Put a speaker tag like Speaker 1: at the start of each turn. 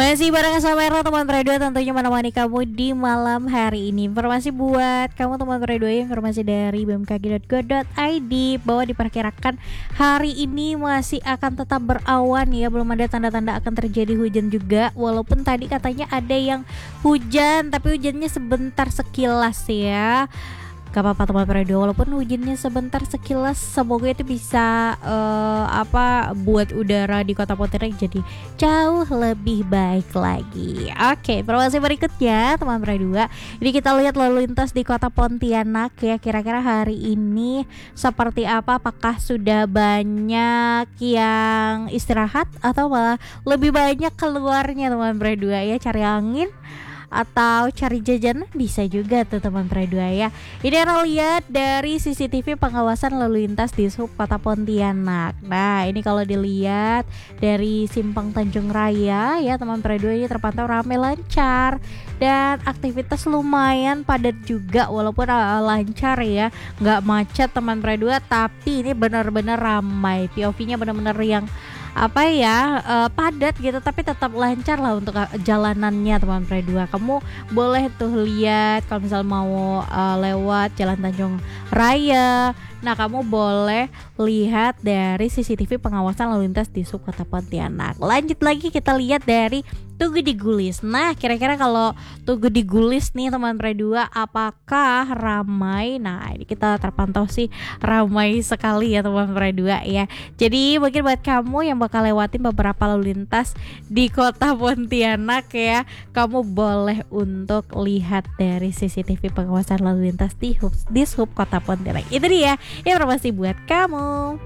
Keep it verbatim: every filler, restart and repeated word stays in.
Speaker 1: Masih bareng sama Erna teman radio tentunya menemani kamu di malam hari ini. Informasi buat kamu teman radio, informasi dari b m k g dot go dot i d bahwa diperkirakan hari ini masih akan tetap berawan ya, belum ada tanda-tanda akan terjadi hujan juga. Walaupun tadi katanya ada yang hujan, tapi hujannya sebentar sekilas ya. Gak apa-apa teman radio, walaupun hujannya sebentar sekilas, semoga itu bisa uh, apa buat udara di kota Pontianak jadi jauh lebih baik lagi. Oke, informasi berikutnya teman radio, ini kita lihat lalu lintas di kota Pontianak ya. Kira-kira hari ini seperti apa? Apakah sudah banyak yang istirahat atau malah lebih banyak keluarnya teman radio ya, cari angin atau cari jajanan bisa juga tuh teman radio ya. Ini yang lihat dari C C T V pengawasan lalu lintas di Sub Kota Pontianak. Nah, ini kalau dilihat dari Simpang Tanjung Raya ya teman radio, ini terpantau ramai lancar dan aktivitas lumayan padat juga, walaupun uh, lancar ya, nggak macet teman radio, tapi ini benar-benar ramai. P O V-nya benar-benar yang apa ya uh, padat gitu, tapi tetap lancar lah untuk uh, jalanannya teman radio. Kamu boleh tuh lihat kalau misal mau uh, lewat Jalan Tanjung Raya, nah kamu boleh lihat dari C C T V pengawasan lalu lintas di Sub Kota Pontianak. Lanjut lagi kita lihat dari Tugu di Gulis. Nah, kira-kira kalau Tugu di Gulis nih teman radio, apakah ramai? Nah, ini kita terpantau sih ramai sekali ya teman radio ya. Jadi mungkin buat kamu yang bakal lewatin beberapa lalu lintas di kota Pontianak ya, kamu boleh untuk lihat dari C C T V pengawasan lalu lintas di hub, di Sub Kota Pontianak. Itu dia informasi buat kamu.